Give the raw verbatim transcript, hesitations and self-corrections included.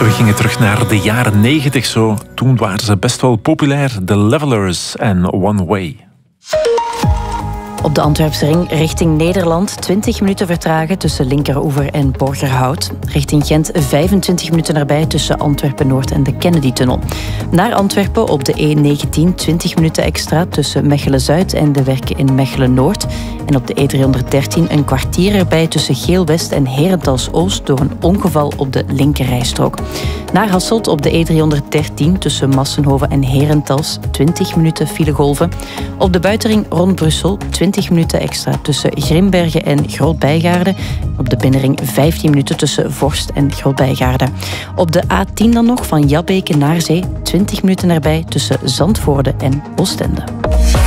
We gingen terug naar de jaren negentig zo. Toen waren ze best wel populair. The Levelers en One Way. Op de Antwerpse ring richting Nederland twintig minuten vertragen tussen Linkeroever en Borgerhout. Richting Gent vijfentwintig minuten erbij tussen Antwerpen-Noord en de Kennedy-tunnel. Naar Antwerpen op de E negentien twintig minuten extra tussen Mechelen-Zuid en de werken in Mechelen-Noord. En op de E driehonderddertien een kwartier erbij tussen Geel-West en Herentals-Oost door een ongeval op de linkerrijstrook. Naar Hasselt op de E driehonderddertien tussen Massenhoven en Herentals twintig minuten filegolven. Op de buitenring rond Brussel twintig minuten extra tussen Grimbergen en Groot-Bijgaarden. Op de binnenring vijftien minuten tussen Vorst en Groot-Bijgaarden. Op de A tien dan nog van Jabbeke naar Zee twintig minuten erbij tussen Zandvoorde en Oostende.